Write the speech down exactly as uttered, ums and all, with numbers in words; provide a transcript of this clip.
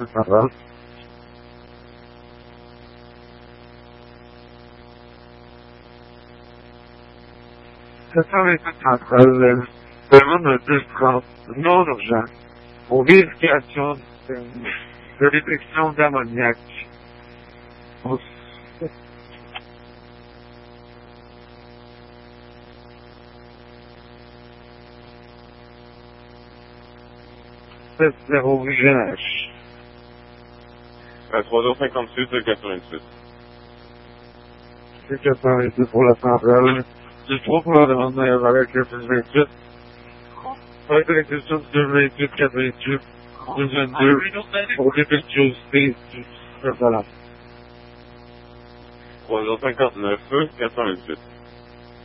Ça va. C'est ça les centrales, vraiment de distance non urgent pour vérification de, de détection d'ammoniac. C'est zéro G H. À trois heures cinquante-six, c'est quatre-vingt-six. C'est quatre-vingt-six pour la centrale. Je trouve qu'on va demander avec le plus vingt-huit. Avec la question de deux vingt-huit, quatre vingt-huit, deux vingt-deux, pour défectuosité du central. trois heures cinquante-neuf, quatre-vingt-huit.